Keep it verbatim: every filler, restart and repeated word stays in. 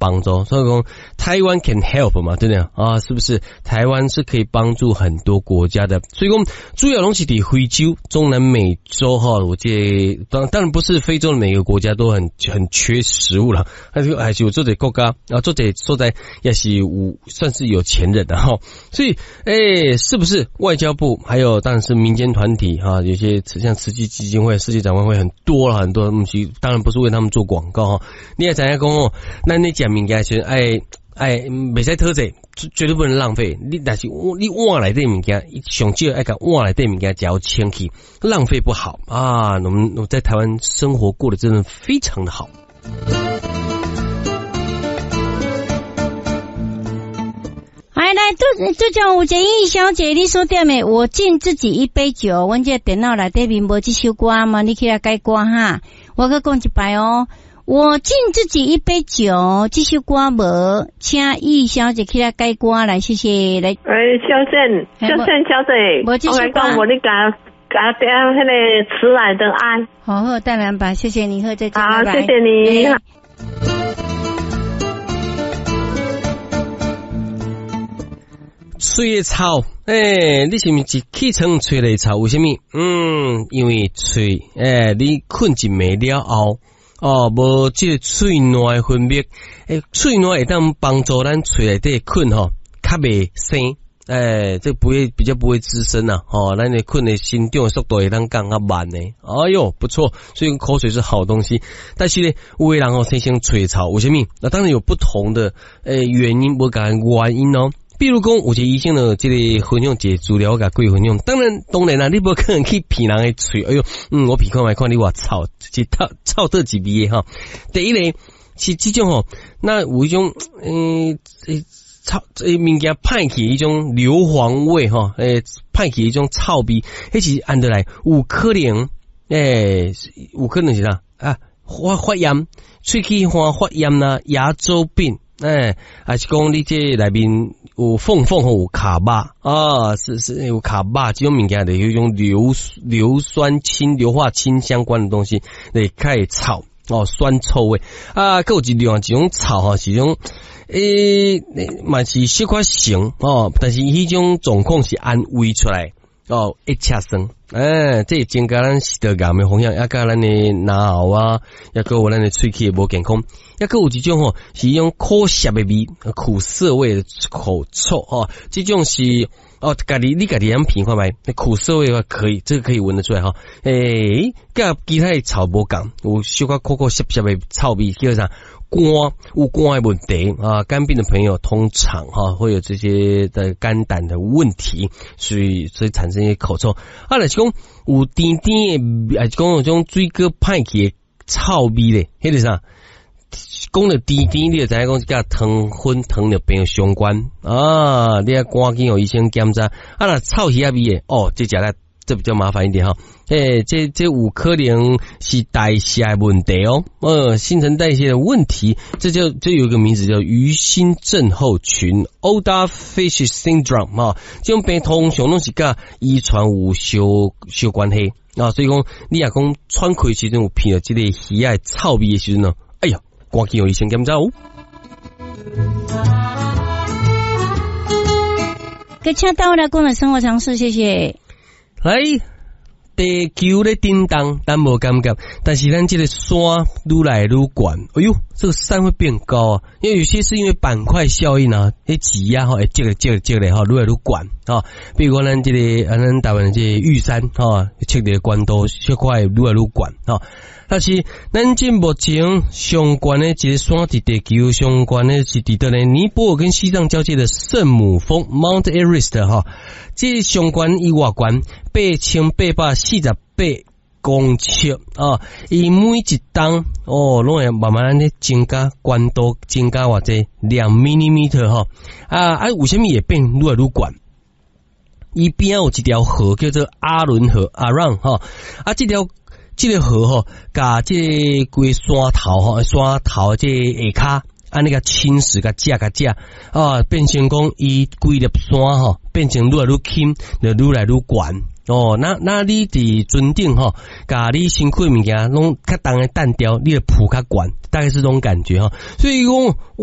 帮助。所以讲台湾 can help 嘛，对不对啊？是不是台湾是可以帮助很多国家的？所以讲主要拢是伫非洲、中南美洲哈，我这当当然不是非洲的每个国家都很很缺食物了，还是还是有这些国家啊，这些所在也是有算是有钱人的哈。所以诶，是不是外交部还有当然是民间团体哈，有些像慈济基金会、世界展望会很多了很多东西，当然不是为他们做广告哈。你也知影讲哦，那你讲物件是爱爱袂使偷者，绝对不能浪费。你但是你碗内底物件，上少爱甲碗内底物件只要清气，浪费不好啊。我们我在台湾生活过得真的非常的好。 来来，都就叫有一易小姐，你说点的，我敬自己一杯酒。阮这电脑内底面无这首歌嘛，你起来改歌哈。我搁讲一摆哦，我敬自己一杯酒，这首歌无，请易小姐起来改歌来，谢谢来。 诶，小姐，小姐，小姐， 无这首歌， 我讲无你甲甲点迄个迟来的爱。 好好，当然吧，谢谢你和再见。 好，谢谢你。欸吹的草，诶、欸，你是毋是起床吹的草？为什么？嗯，因为吹，诶、欸，你困一暝了后，哦，无这个喙内分泌，诶、欸，喙内会当帮助咱吹内底困吼，较袂生，诶、欸，这不会比较不会滋生呐，哦，咱的困的心跳的速度会当降较慢呢。哎呦，不错，所以口水是好东西。但是呢，有的人哦，生生吹草，为什么？那当然有不同的诶、欸、原因，无讲原因哦。比如讲，有些医生呢，这个分享一个资料甲贵分享。当然，当然啦，你无可能去骗人的嘴。哎呦，嗯，我鼻看卖看你话操，这臭臭得几味哈。第一呢，是这种吼，那有一种嗯诶臭诶物件派起一种硫磺味哈，诶派起一种臭味，迄是按得来有可能诶，有可能是啥啊？发发炎，喙齿发发炎啦，牙周病。诶，还是讲你这内面有缝缝有卡巴啊，是是有卡巴这种物件的，有一种硫硫酸氢、硫化氢相关的东西来开臭哦，酸臭味啊，还有一另外一种臭哈，是种诶，嘛是小可型哦，但是迄种状况是按胃出来哦，一车生。诶、欸，这增加咱食道癌的风险，也加咱的牙喉啊，也个有咱的喙齿无健康，也个有一种吼是一种苦涩的味、苦涩味的口臭哦，这种是哦，家己你家己样品看卖，苦涩味的话可以，这个可以闻得出来哈。诶、欸，甲其他的臭无共，有小可苦苦涩涩的臭味，叫啥？肝有肝的问题啊，肝病的朋友通常哈、啊、会有这些的肝胆的问题，所以所以产生一些口臭。啊，来是讲有甜甜的，还是讲有种水果派起的臭味咧，迄个啥？讲到甜甜，你就知影讲是甲糖分糖尿病相关啊，你要赶紧有医生检查。啊，那臭鱼仔味的哦，这食来这比较麻烦一点哈。诶、欸，这这有可能是代谢的问题哦，呃，新陈代谢的问题，这就这有一个名字叫鱼腥症候群 （Oda Fish Syndrome） 啊，这种病通常拢是甲遗传有相相关系啊，所以讲你若讲喘气时阵有闻到这个鱼仔臭味的时阵呢，哎呀，赶紧有医生检查哦。 各请到我来讲的生活常识，谢谢。 来。地球咧叮当，咱无感觉，但是咱这个山愈来愈悬，哎呦，这个山会变高啊！因为有些是因为板块效应啊，迄挤压吼，会积咧积咧积咧吼，愈来愈悬啊。比如讲咱这个啊，咱台湾的这个玉山哈，积咧关度小块愈来愈悬啊。但是咱这目前上悬的一个山伫地球上悬的是伫倒咧尼泊尔跟西藏交界的圣母峰 Mount Everest 哈，这上悬伊偌悬八千八百四十八公尺啊，伊每一档哦，拢会慢慢咧增加悬度，增加偌济两 millimeter 哈啊啊，为什么也变愈来愈悬？伊边有一条河叫做阿伦河阿让哈啊，这条。这个河吼，甲这规山头吼，山头这下骹，安尼个侵蚀个架个架啊，变成讲伊规粒山吼，变成愈来愈轻，就愈来愈悬哦。那那你伫尊顶吼，甲你身躯物件拢较重的弹掉，你的蹼较悬，大概是这种感觉哈。所以讲。